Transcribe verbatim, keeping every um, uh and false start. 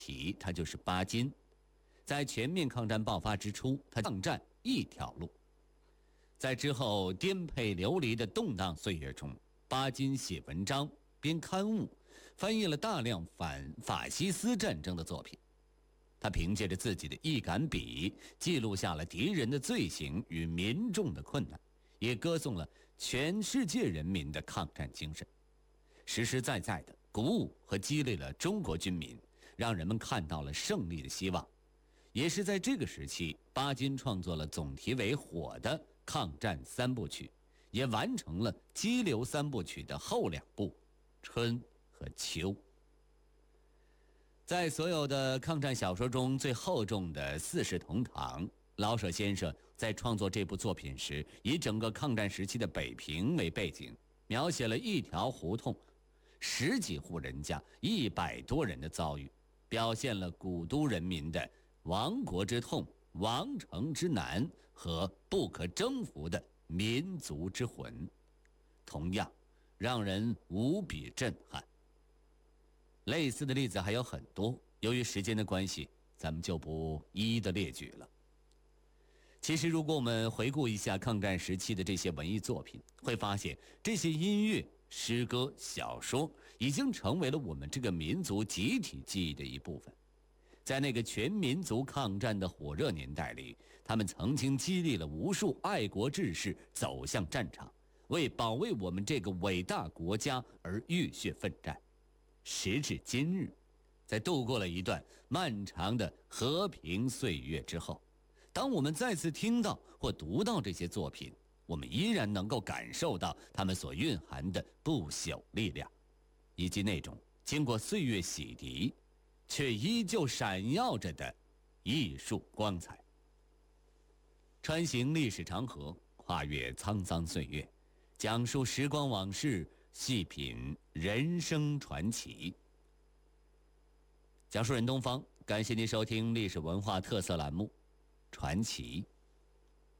体，它就是巴金。在全面抗战爆发之初，它抗战一条路。在之后颠沛流离的动荡岁月中，巴金写文章、编刊物，翻译了大量反法西斯战争的作品。他凭借着自己的一杆笔，记录下了敌人的罪行与民众的困难，也歌颂了全世界人民的抗战精神，实实在在的鼓舞和激励了中国军民，让人们看到了胜利的希望。也是在这个时期，巴金创作了总题为《火》的抗战三部曲，也完成了激流三部曲的后两部《春》和《秋》。在所有的抗战小说中最厚重的《四世同堂》，老舍先生在创作这部作品时，以整个抗战时期的北平为背景，描写了一条胡同、十几户人家、一百多人的遭遇，表现了古都人民的亡国之痛、亡城之难和不可征服的民族之魂，同样让人无比震撼。类似的例子还有很多，由于时间的关系，咱们就不一一的列举了。其实如果我们回顾一下抗战时期的这些文艺作品，会发现这些音乐、诗歌、小说已经成为了我们这个民族集体记忆的一部分。在那个全民族抗战的火热年代里，他们曾经激励了无数爱国志士走向战场，为保卫我们这个伟大国家而浴血奋战。时至今日，在度过了一段漫长的和平岁月之后，当我们再次听到或读到这些作品，我们依然能够感受到它们所蕴含的不朽力量，以及那种经过岁月洗涤却依旧闪耀着的艺术光彩。穿行历史长河，跨越沧桑岁月，讲述时光往事，细品人生传奇。讲述人东方，感谢您收听历史文化特色栏目《传奇》。